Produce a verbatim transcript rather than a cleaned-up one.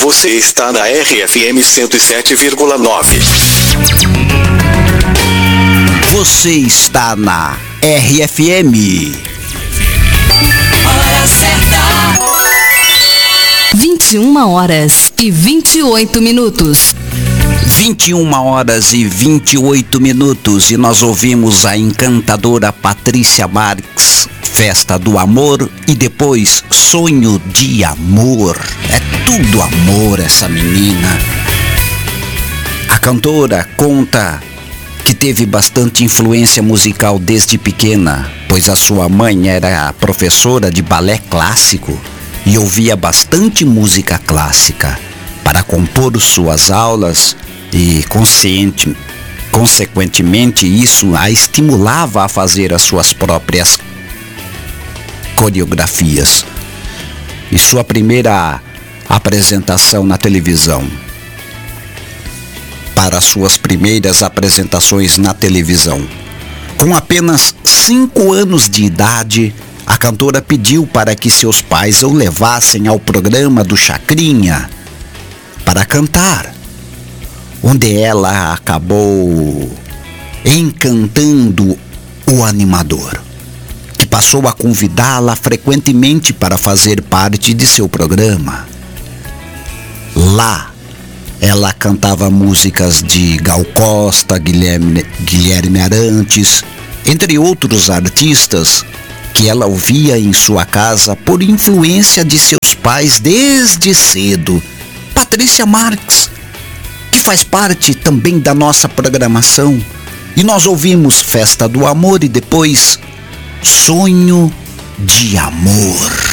Você está na R F M cento e sete vírgula nove. Você está na R F M. Hora certa. vinte e uma horas e vinte e oito minutos. vinte e uma horas e vinte e oito minutos e nós ouvimos a encantadora Patrícia Marques, Festa do Amor, e depois Sonho de Amor. É tudo amor essa menina. A cantora conta que teve bastante influência musical desde pequena, pois a sua mãe era professora de balé clássico e ouvia bastante música clássica para compor suas aulas e consciente, consequentemente isso a estimulava a fazer as suas próprias coreografias. E sua primeira apresentação na televisão. Para suas primeiras apresentações na televisão. Com apenas cinco anos de idade, a cantora pediu para que seus pais o levassem ao programa do Chacrinha para cantar, onde ela acabou encantando o animador, que passou a convidá-la frequentemente para fazer parte de seu programa. Lá, ela cantava músicas de Gal Costa, Guilherme, Guilherme Arantes, entre outros artistas que ela ouvia em sua casa por influência de seus pais desde cedo. Patrícia Marques, que faz parte também da nossa programação. E nós ouvimos Festa do Amor e depois Sonho de Amor.